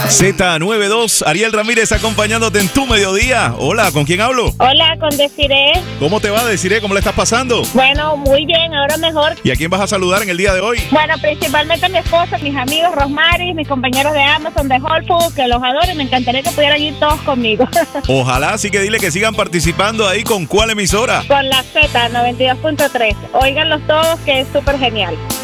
Z92, Ariel Ramírez acompañándote en tu mediodía. Hola, ¿con quién hablo? Hola, con Desiree. ¿Cómo te va, Desiree? ¿Cómo le estás pasando? Bueno, muy bien, ahora mejor. ¿Y a quién vas a saludar en el día de hoy? Bueno, principalmente a mi esposa, mis amigos Rosmary, mis compañeros de Amazon, de Whole Foods, que los adoro y me encantaría que pudieran ir todos conmigo. Ojalá, así que dile que sigan participando ahí. ¿Con cuál emisora? Con la Z92.3. Óiganlos todos, que es súper genial.